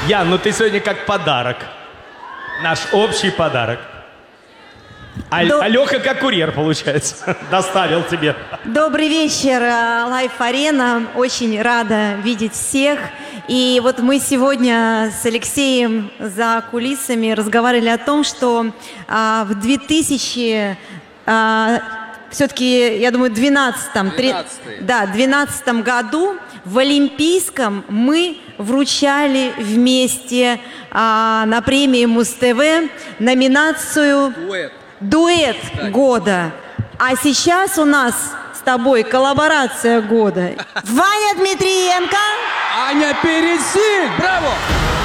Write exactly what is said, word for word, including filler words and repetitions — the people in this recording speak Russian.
Ян, ну ты сегодня как подарок. Наш общий подарок. А, До- а Леха как курьер, получается. Доставил тебе. Добрый вечер, Лайф Арена. Очень рада видеть всех. И вот мы сегодня с Алексеем за кулисами разговаривали о том, что а, в две тысячи а, все-таки, я думаю, двенадцатом, три- да, двенадцатом году в Олимпийском мы вручали вместе а, на премии Муз-ТВ номинацию Дуэт. «Дуэт года». А сейчас у нас с тобой коллаборация года. Ваня Дмитриенко. Аня Пересиль! Браво!